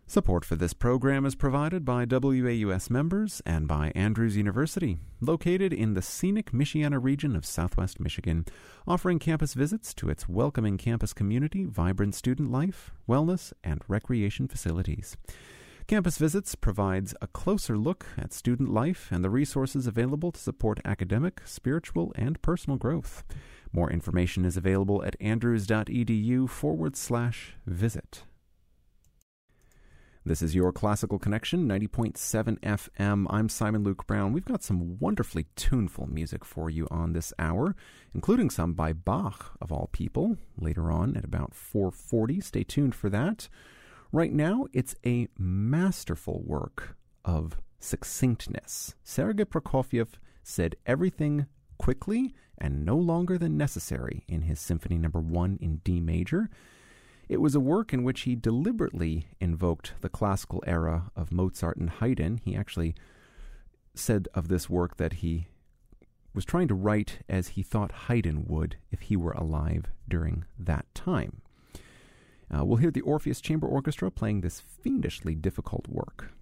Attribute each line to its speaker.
Speaker 1: Support for this program is provided by WAUS members and by Andrews University, located in the scenic Michiana region of southwest Michigan, offering campus visits to its welcoming campus community, vibrant student life, wellness, and recreation facilities. Campus Visits provides a closer look at student life and the resources available to support academic, spiritual, and personal growth. More information is available at andrews.edu/visit. This is your Classical Connection, 90.7 FM. I'm Simon Luke Brown. We've got some wonderfully tuneful music for you on this hour, including some by Bach, of all people, later on at about 4:40. Stay tuned for that. Right now, it's a masterful work of succinctness. Sergei Prokofiev said everything quickly and no longer than necessary in his Symphony No. 1 in D major. It was a work in which he deliberately invoked the classical era of Mozart and Haydn. He actually said of this work that he was trying to write as he thought Haydn would if he were alive during that time. We'll hear the Orpheus Chamber Orchestra playing this fiendishly difficult work.